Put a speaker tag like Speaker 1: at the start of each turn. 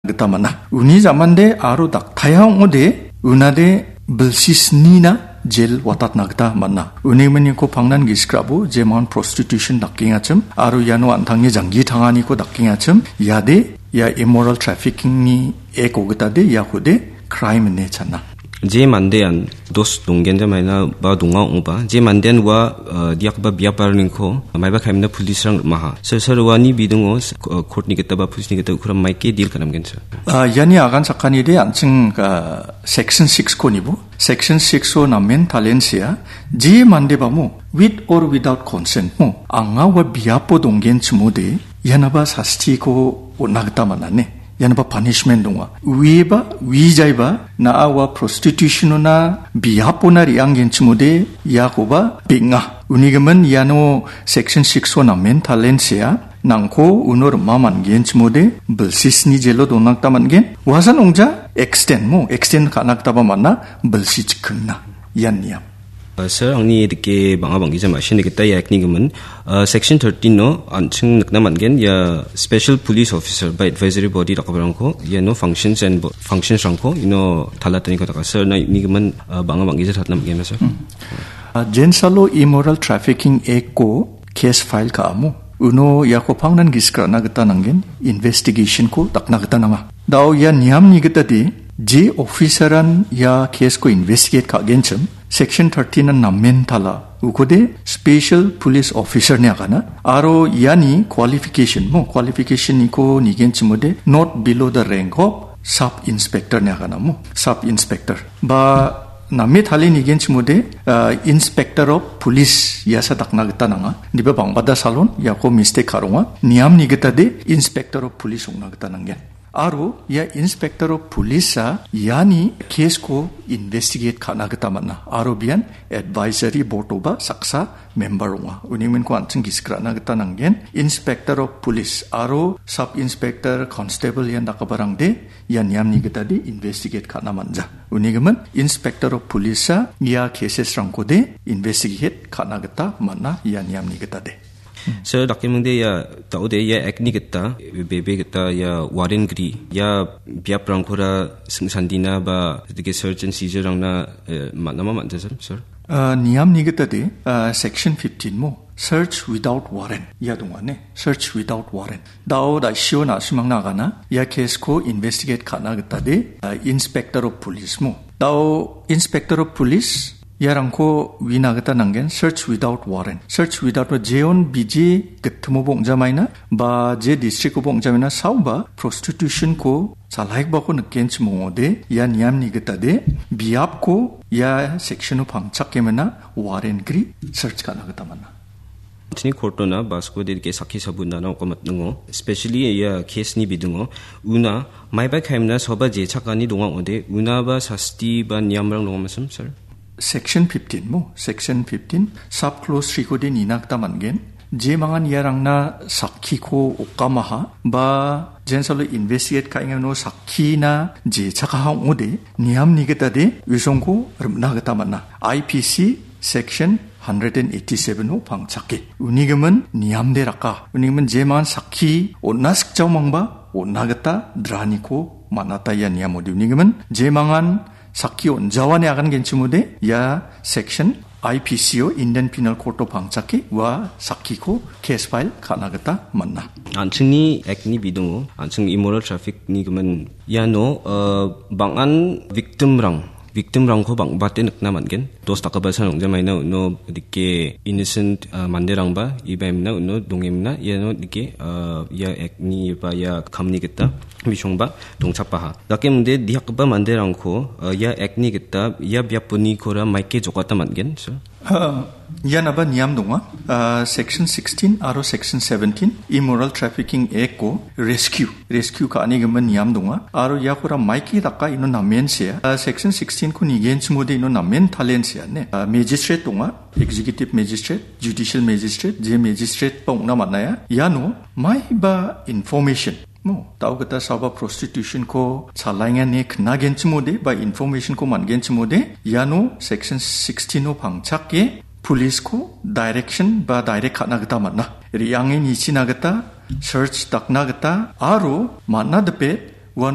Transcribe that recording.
Speaker 1: Getamana. Uni zaman de aro dak tayang ode unade belsisnina jail watat nagta mana. Uni meni ko pangnan giskrabu jeman prostitution dakingachum aro yano antangye janggi thangani ko dakingachum yade ya immoral trafficking ni ekogitade ya hude crime ne chana.
Speaker 2: Je mandean dos donggen jamaina ba donga oba je mandean wa diak ba bia parling ko mai ba khaimna police rang maha serwani bidungo court ni geta ba police ni geta kuram mai ke deal kanam gensa
Speaker 1: yani agan sakani de anching section 6 ko nibu section 6 o namen talensia je mande ba mo with or without consent mo anga wa bia po donggen chmude yanaba sasti ko onagta manane yan ba punishment dongwa 위자이바 나아와 prostitution나 비하포나 리앙겐츠모데 야고바 빙아 우니금은 야노 section 6호 나멘 탈렌시아 낭코 우노르 마만 겐츠모데 불시스니 젤로 도낙타만겐 와산 옹자 extend 가낙타바 만나 불시치 큰나 얀니야
Speaker 2: Sir, ang ni dike banga bangi jama shin kita ya ekni gumen section 13 no anching nakna mangen ya special police officer by advisory body rakabarang ko ya no functions rangko talatani ko taka sir na ni gumen banga bangi ja thatna mangen sir
Speaker 1: jensalo immoral trafficking act ko case file ka amu uno ya ko pangnan giskra na gata nangen investigation ko takna gata nanga daw ya niam ni gata di je officeran ya case ko investigate ka genchum section 13 는 남멘 달라 우고데 special police officer 냐 가나 아로 야니 qualification 이코 니겐치모데 not below the rank of sub inspector 냐 가나 sub inspector 바 남미 탈리 니겐치모데 inspector of police 야사 닥나겠다 나가 니베 방바다 살론 야코 mistake 하롱아 니암 니게타데 inspector of police 옹나겠다 난게 아로 야 인스펙터 오브 폴리사 야니 케이스 코 인베스티게이트 카나겠다 만나 아로 비안 애드바이저리 보드 오바 saksa member 와 우니면 코 안층 기스크라나겠다 난겐 인스펙터 오브 폴리스 아로 섭 인스펙터 컨스테이블 야 나카바랑데 야 냠니게타디 인베스티게이트 카나 만자 우니금은 인스펙터 오브 폴리사 야 케이스스 랑코데 인베스티게이트 카나겠다 만나 야 냠니게타데
Speaker 2: Sir, documente ya taude ya ekni kita bebe kita ya Warren Gri ya biap rangkora sandina ba dike search and seizure rangna nama manja sir
Speaker 1: niam ni kita de section 15 mo search without warrant ya dongane search without warrant dao da shiona simang nagana ya case ko investigate kana kita de inspector of police mo dao inspector of police 야랑코 위나겠다 난겐 search without warrant search without 제온 비지 그트모 봉자마이나 바제 디스트릭 봉자마이나 사우바 prostitution 코 살라익 바코 느겐치 몽오데 야 니암니겠다데 비압코 야 섹션우 방착게메나 warrant 그리 search 가나겠다 만나
Speaker 2: Tini kortona basko de ke sakhi sabunda na ko matngo especially ya case ni bidungo una mai ba khaimna soba je chakani donga ode una ba sasti ba niamrang donga sir
Speaker 1: section 15 mo section 15 sub clause 3 ko din inakta mangen je mangan yarangna sakhi ko okamaha ba jensalo investigate ka ingano sakhi na je chaka ode niam nigeta de wisongko rumnagata manna IPC section 187호 방착기 우니금은 니암데라까 우니금은 제만 사키 온나식자망바 온나겠다 드라니코 만나타야 니아모디 우니금은 제망한 사키 온자와네 아간 겐치모데 야 섹션 IPCO 인디언 피널 코트 방착기 와 사키코 케이스 파일 가나겠다 만나
Speaker 2: 안층니 액니 비동오 안층 이모럴 트래픽 니금은 야노 방안 victim ko bang bate nakna mangen dos takabasa nong jamai na no dike innocent manderang ba ibem na no dongem na ya no dike ya ekni ba ya kamni geta misong ba dongchap ba dake munde diak ba manderang ko ya ekni geta ya biapuni kora maike jokata mangen so
Speaker 1: Yanaba niam donga section 16 aro section 17 immoral trafficking act ko rescue ka ani gaman niam donga aro yakora maiki dakka ino namensia section 16 ko nigens mode ino namen talensia ne magistrate donga executive magistrate judicial magistrate je magistrate pongna manaya yano mai ba information mo taugata saba prostitution ko chalanga ne knagench mode by information ko mangench mode yano section 16 no 방착게 police ko direction ba direct kanagata manna riangin isinagata search taknagata aro manna de